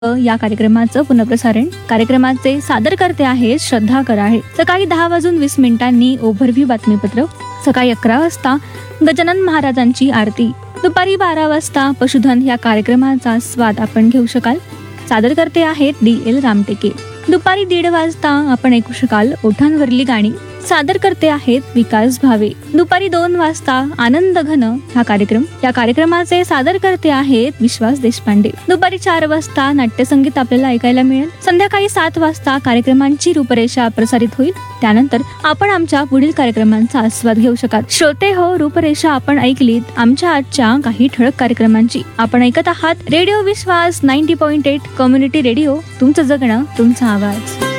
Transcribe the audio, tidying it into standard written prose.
या कार्यक्रमाचं पुनःप्रसारण कार्यक्रमाचे सादर करते आहेत श्रद्धा कराळे. सकाळी 10:20 ओव्हरव्ह्यू बातमीपत्र, सकाळी 11 वाजता गजानन महाराजांची आरती, दुपारी 12 वाजता पशुधन या कार्यक्रमाचा स्वाद आपण घेऊ शकाल. सादर करते आहेत DL रामटेके. दुपारी 1:30 वाजता आपण ऐकू शकाल ओठांवरली गाणी, सादर करते आहेत विकास भावे. दुपारी 2 वाजता आनंद घन हा कार्यक्रम, या कार्यक्रमाचे सादर करते आहेत विश्वास देशपांडे. दुपारी 4 वाजता नाट्यसंगीत आपल्याला ऐकायला मिळेल. संध्याकाळी 7 वाजता कार्यक्रमांची रूपरेषा प्रसारित होईल. त्यानंतर आपण आमच्या पुढील कार्यक्रमांचा आस्वाद घेऊ शकाल. श्रोते हो, रूपरेषा आपण ऐकलीत आमच्या आजच्या काही ठळक कार्यक्रमांची. आपण ऐकत आहात रेडिओ विश्वास 90.8 कम्युनिटी रेडिओ, तुमचं जगणं तुमचा आवाज.